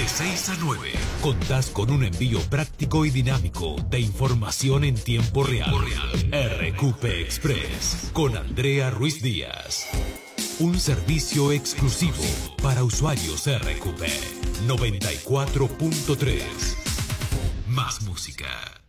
De 6 a 9, contás con un envío práctico y dinámico de información en tiempo real. RQP Express con Andrea Ruiz Díaz. Un servicio exclusivo para usuarios RQP 94.3. Más música.